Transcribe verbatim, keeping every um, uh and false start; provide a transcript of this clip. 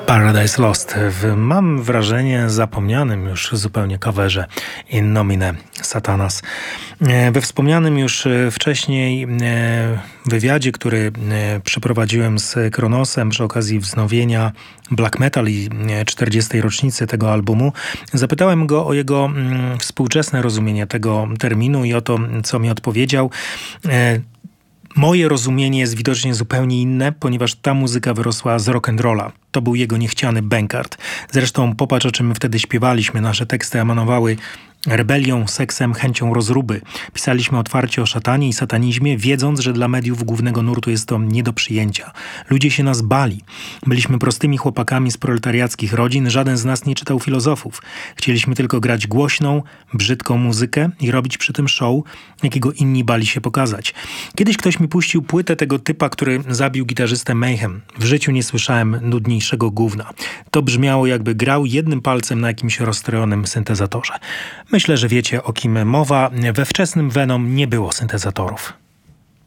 Paradise Lost w, mam wrażenie, zapomnianym już zupełnie coverze In Nomine Satanas. We wspomnianym już wcześniej wywiadzie, który przeprowadziłem z Kronosem przy okazji wznowienia Black Metal i czterdziestej rocznicy tego albumu, zapytałem go o jego współczesne rozumienie tego terminu i o to, co mi odpowiedział. Moje rozumienie jest widocznie zupełnie inne, ponieważ ta muzyka wyrosła z rock'n'rolla. To był jego niechciany bękart. Zresztą popatrz, o czym my wtedy śpiewaliśmy. Nasze teksty emanowały rebelią, seksem, chęcią rozruby. Pisaliśmy otwarcie o szatanie i satanizmie, wiedząc, że dla mediów głównego nurtu jest to nie do przyjęcia. Ludzie się nas bali. Byliśmy prostymi chłopakami z proletariackich rodzin, żaden z nas nie czytał filozofów. Chcieliśmy tylko grać głośną, brzydką muzykę i robić przy tym show, jakiego inni bali się pokazać. Kiedyś ktoś mi puścił płytę tego typa, który zabił gitarzystę Mayhem. W życiu nie słyszałem nudniejszego gówna. To brzmiało, jakby grał jednym palcem na jakimś rozstrojonym syntezatorze. Myślę, że wiecie, o kim mowa. We wczesnym Venom nie było syntezatorów.